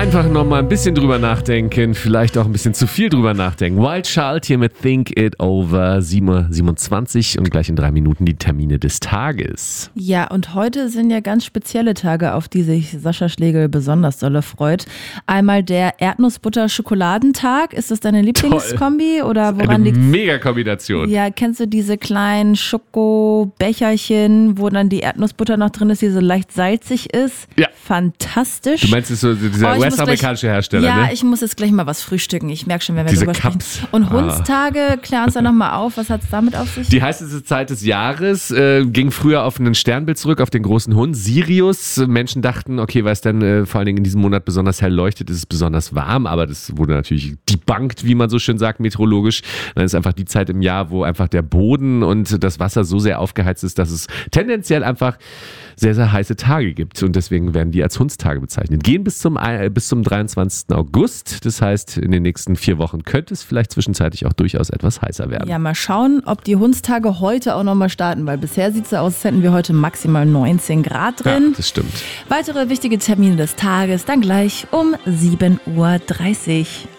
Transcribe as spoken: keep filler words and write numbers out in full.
Einfach noch mal ein bisschen drüber nachdenken, vielleicht auch ein bisschen zu viel drüber nachdenken. Wild Child hier mit Think It Over, sieben Uhr siebenundzwanzig und gleich in drei Minuten die Termine des Tages. Ja, und heute sind ja ganz spezielle Tage, auf die sich Sascha Schlegel besonders dolle freut. Einmal der Erdnussbutter-Schokoladentag. Ist das deine Lieblingskombi? Oder woran Eine liegt's? Mega-Kombination. Ja, kennst du diese kleinen Schokobecherchen, wo dann die Erdnussbutter noch drin ist, die so leicht salzig ist? Ja. Fantastisch. Du meinst, das ist so dieser Oh, ich muss US-amerikanische gleich- Hersteller, Ja, ne? ich muss jetzt gleich mal was frühstücken. Ich merke schon, wenn wir Diese drüber sprechen. Cups. Und Ah. Hundstage, klär uns da nochmal auf. Was hat es damit auf sich? Die heißeste Zeit des Jahres äh, ging früher auf ein Sternbild zurück, auf den großen Hund Sirius. Menschen dachten, okay, weil es dann äh, vor allen Dingen in diesem Monat besonders hell leuchtet, ist es besonders warm, aber das wurde natürlich debunked, wie man so schön sagt, meteorologisch. Dann ist einfach die Zeit im Jahr, wo einfach der Boden und das Wasser so sehr aufgeheizt ist, dass es tendenziell einfach sehr, sehr heiße Tage gibt und deswegen werden die als Hundstage bezeichnet. Gehen bis zum, äh, bis zum dreiundzwanzigsten August, das heißt, in den nächsten vier Wochen könnte es vielleicht zwischenzeitlich auch durchaus etwas heißer werden. Ja, mal schauen, ob die Hundstage heute auch nochmal starten, weil bisher sieht es so aus, als hätten wir heute maximal neunzehn Grad Ja, drin. das stimmt. Weitere wichtige Termine des Tages dann gleich um sieben Uhr dreißig.